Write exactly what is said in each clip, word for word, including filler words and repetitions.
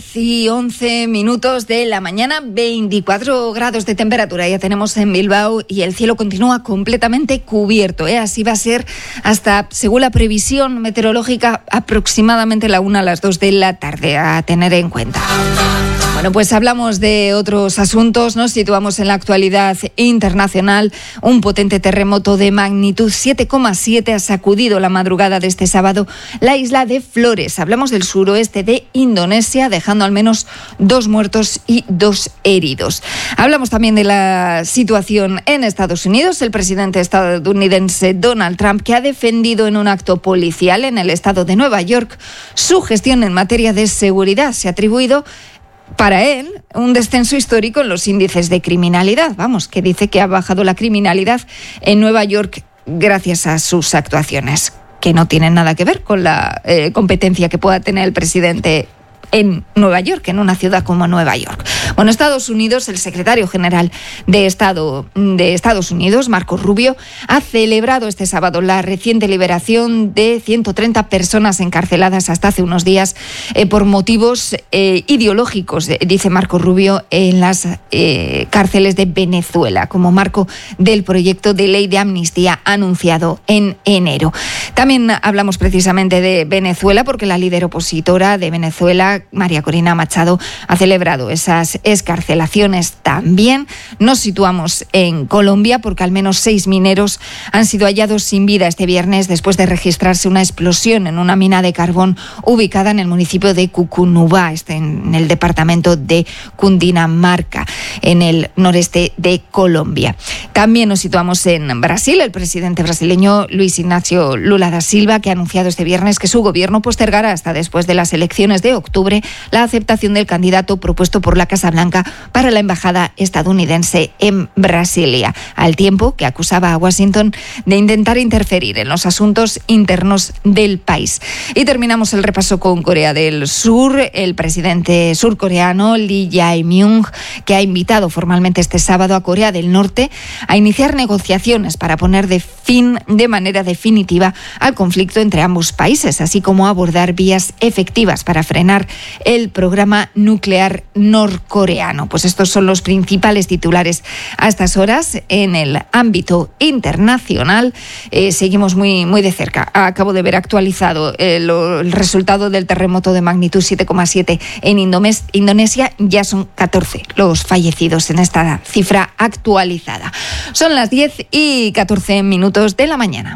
Y once minutos de la mañana, veinticuatro grados de temperatura ya tenemos en Bilbao y el cielo continúa completamente cubierto, ¿eh? Así va a ser hasta, según la previsión meteorológica, aproximadamente la una a las dos de la tarde, a tener en cuenta. Bueno, pues hablamos de otros asuntos, nos situamos en la actualidad internacional. Un potente terremoto de magnitud siete coma siete ha sacudido la madrugada de este sábado la isla de Flores. Hablamos del suroeste de Indonesia, dejando al menos dos muertos y dos heridos. Hablamos también de la situación en Estados Unidos. El presidente estadounidense Donald Trump, que ha defendido en un acto policial en el estado de Nueva York su gestión en materia de seguridad, se ha atribuido para él un descenso histórico en los índices de criminalidad. Vamos, que dice que ha bajado la criminalidad en Nueva York gracias a sus actuaciones, que no tienen nada que ver con la eh, competencia que pueda tener el presidente en Nueva York, en una ciudad como Nueva York. Bueno, Estados Unidos, el secretario general de Estado de Estados Unidos, Marco Rubio, ha celebrado este sábado la reciente liberación de ciento treinta personas encarceladas hasta hace unos días eh, por motivos eh, ideológicos, dice Marco Rubio, en las eh, cárceles de Venezuela, como marco del proyecto de ley de amnistía anunciado en enero. También hablamos precisamente de Venezuela porque la líder opositora de Venezuela, María Corina Machado, ha celebrado esas excarcelaciones también. Nos situamos en Colombia porque al menos seis mineros han sido hallados sin vida este viernes después de registrarse una explosión en una mina de carbón ubicada en el municipio de Cucunubá, este en el departamento de Cundinamarca, en el noreste de Colombia. También nos situamos en Brasil. El presidente brasileño Luis Ignacio Lula da Silva, que ha anunciado este viernes que su gobierno postergará hasta después de las elecciones de octubre la aceptación del candidato propuesto por la Casa Blanca para la embajada estadounidense en Brasilia, al tiempo que acusaba a Washington de intentar interferir en los asuntos internos del país. Y terminamos el repaso con Corea del Sur. El presidente surcoreano Lee Jae-myung, que ha invitado formalmente este sábado a Corea del Norte a iniciar negociaciones para poner de fin de manera definitiva al conflicto entre ambos países, así como abordar vías efectivas para frenar el programa nuclear norcoreano. Pues estos son los principales titulares a estas horas en el ámbito internacional. Eh, seguimos muy, muy de cerca. Acabo de ver actualizado el, el resultado del terremoto de magnitud siete coma siete en Indomes, Indonesia. Ya son catorce los fallecidos en esta cifra actualizada. Son las diez y catorce minutos de la mañana.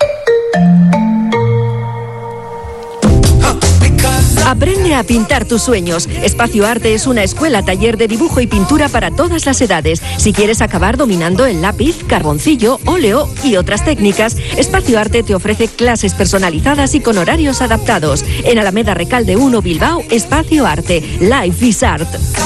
Aprende a pintar tus sueños. Espacio Arte es una escuela taller de dibujo y pintura para todas las edades. Si quieres acabar dominando el lápiz, carboncillo, óleo y otras técnicas, Espacio Arte te ofrece clases personalizadas y con horarios adaptados. En Alameda Recalde uno, Bilbao, Espacio Arte. Life is Art.